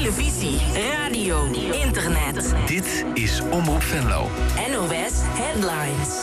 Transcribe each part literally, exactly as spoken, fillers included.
televisie, radio, internet. Dit is Omroep Venlo. N O S Headlines.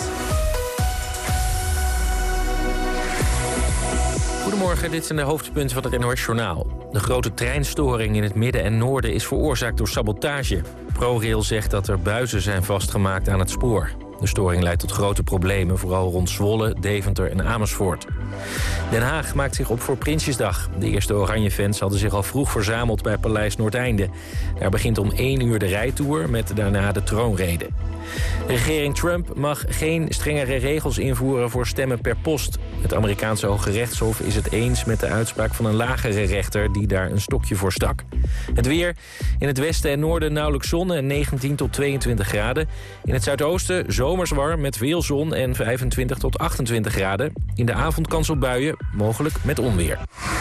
Goedemorgen, dit zijn de hoofdpunten van het N O S-journaal. De grote treinstoring in het midden en noorden is veroorzaakt door sabotage. ProRail zegt dat er buizen zijn vastgemaakt aan het spoor. De storing leidt tot grote problemen, vooral rond Zwolle, Deventer en Amersfoort. Den Haag maakt zich op voor Prinsjesdag. De eerste Oranje-fans hadden zich al vroeg verzameld bij Paleis Noordeinde. Daar begint om één uur de rijtour met daarna de troonrede. De regering Trump mag geen strengere regels invoeren voor stemmen per post. Het Amerikaanse Hoge Rechtshof is het eens met de uitspraak van een lagere rechter die daar een stokje voor stak. Het weer: in het westen en noorden nauwelijks zon en negentien tot tweeëntwintig graden. In het zuidoosten zomers warm met veel zon en vijfentwintig tot achtentwintig graden. In de avond kans op buien, mogelijk met onweer.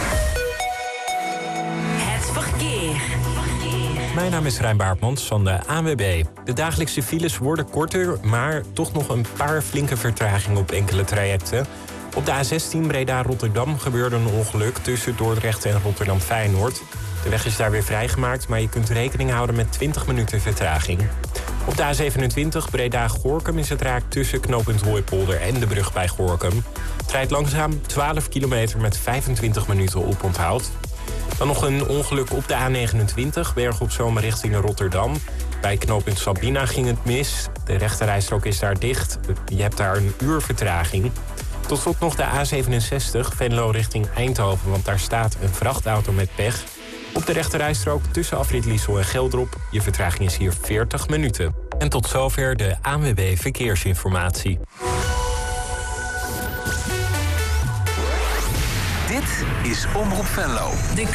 Het verkeer. Mijn naam is Rijn Baartmans van de A N W B. De dagelijkse files worden korter, maar toch nog een paar flinke vertragingen op enkele trajecten. Op de A zestien Breda-Rotterdam gebeurde een ongeluk tussen Dordrecht en Rotterdam-Feyenoord. De weg is daar weer vrijgemaakt, maar je kunt rekening houden met twintig minuten vertraging. Op de A zevenentwintig Breda-Gorinchem is het raak tussen knooppunt Hooipolder en de brug bij Gorinchem. Het rijdt langzaam twaalf kilometer met vijfentwintig minuten oponthoud. Dan nog een ongeluk op de A negenentwintig, Berg op Zoom richting Rotterdam. Bij knooppunt Sabina ging het mis. De rechterrijstrook is daar dicht. Je hebt daar een uur vertraging. Tot slot nog de A zevenenzestig, Venlo richting Eindhoven, want daar staat een vrachtauto met pech. Op de rechterrijstrook tussen afrit Liesel en Geldrop. Je vertraging is hier veertig minuten. En tot zover de A N W B Verkeersinformatie. Dit is Omroep Venlo.